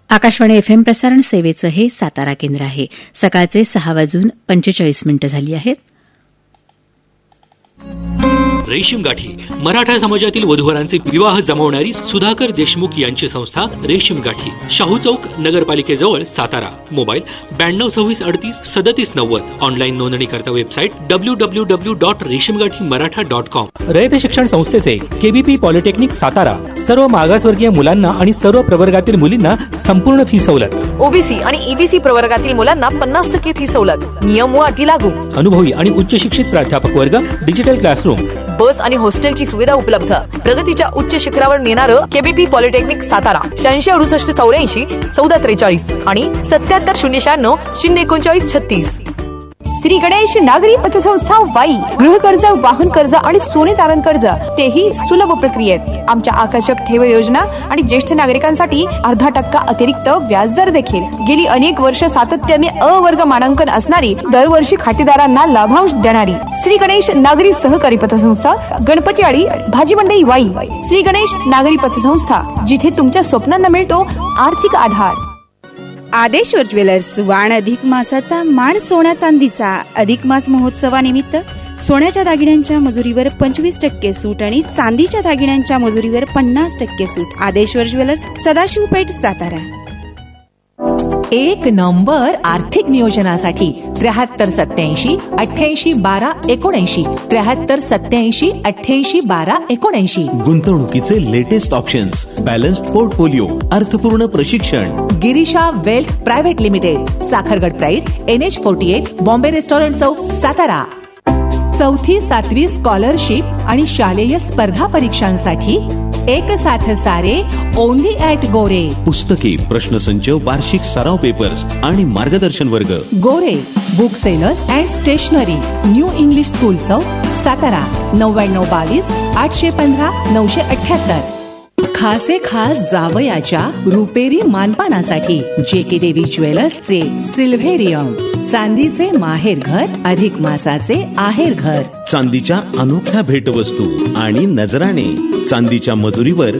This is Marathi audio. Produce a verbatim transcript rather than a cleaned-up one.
आकाशवाणी एफएम प्रसारण सेवेचं हे सातारा केंद्र आहे. सकाळचे सहा वाजून पंचेचाळीस मिनिटं झाली आहेत. रेशीम गाठी मराठा समाजातील वधूवरांचे विवाह जमवणारी सुधाकर देशमुख यांची संस्था रेशीम गाठी, शाहू चौक, नगरपालिकेजवळ, सातारा. मोबाईल ब्याण्णव सव्वीस अडतीस सदतीस नव्वद. ऑनलाईन नोंदणी करता website W W W dot रेशीमगाठी Maratha dot com. रयत शिक्षण संस्थेचे केबीपी पॉलिटेक्निक सातारा सर्व मागासवर्गीय मुलांना आणि सर्व प्रवर्गातील मुलींना संपूर्ण फी सवलत. ओबीसी आणि ईबीसी प्रवर्गातील मुलांना पन्नास टक्के फी सवलत. नियम व अटी लागू. अनुभवी आणि उच्च शिक्षित प्राध्यापक वर्ग, डिजिटल क्लासरूम, बस आणि हॉस्टेलची सुविधा उपलब्ध. प्रगतीच्या उच्च शिखरावर नेणारं केबीपी पॉलिटेक्निक सातारा. शहाऐंशी अडुसष्ट चौऱ्याऐंशी चौदा त्रेचाळीस आणि सत्याहत्तर शून्य शहाण्णव शून्य एकोणचाळीस छत्तीस. श्री गणेश नागरी पतसंस्था वाई. गृह कर्ज, वाहन कर्ज आणि सोने तारण कर्ज तेही सुलभ प्रक्रियेत. आमच्या आकर्षक ठेव योजना आणि ज्येष्ठ नागरिकांसाठी अर्धा टक्का अतिरिक्त व्याजदर देखील. गेली अनेक वर्ष सातत्याने अ वर्ग मानांकन असणारी, दरवर्षी खातेदारांना लाभांश देणारी श्री गणेश नागरी सहकारी पतसंस्था, गणपतीवाडी, भाजी मंडई, वाई. श्री गणेश नागरी पतसंस्था, जिथे तुमच्या स्वप्नांना मिळतो आर्थिक आधार. आदेश्वर ज्वेलर्स. वाण अधिक मासाचा मान सोन्या चांदीचा. अधिक मास महोत्सवानिमित्त सोन्याच्या दागिन्यांच्या मजुरीवर पंचवीस टक्के सूट आणि चांदीच्या दागिन्यांच्या मजुरीवर पन्नास टक्के सूट. आदेश्वर ज्वेलर्स, सदाशिव पेठ, सातारा. एक नंबर आर्थिक नियोजनासाठी त्र्याहत्तर सत्याऐंशी अठ्ठ्याऐंशी बारा एकोणऐंशी. त्र्याहत्तर सत्याऐंशी अठ्ठ्याऐंशी बारा एकोणऐंशी. गुंतवणुकीचे लेटेस्ट ऑप्शन्स, बॅलन्स्ड पोर्टफोलिओ, अर्थपूर्ण प्रशिक्षण. Girisha wealth private limited, Sakhargad pride, N H forty eight, Bombay restaurant चौक, सातारा. चौथी सातवी स्कॉलरशिप आणि शालेय स्पर्धा परीक्षांसाठी एक साथ सारे ओनली ॲट गोरे. पुस्तके, प्रश्नसंच, वार्षिक सराव पेपर्स आणि मार्गदर्शन वर्ग. गोरे book sellers and stationery, new English school चौक, सातारा. नव्याण्णव बावीस आठशे पंधरा नऊशे अठ्याहत्तर. खासे खास जावयाच्या रुपेरी मानपानासाठी जे के देवी ज्वेलर्सचे सिल्व्हेरियम. चांदीचे माहेर घर, अधिक मासाचे आहेर घर. चांदीच्या अनोख्या भेटवस्तू आणि नजराणे. चांदीच्या मजुरीवर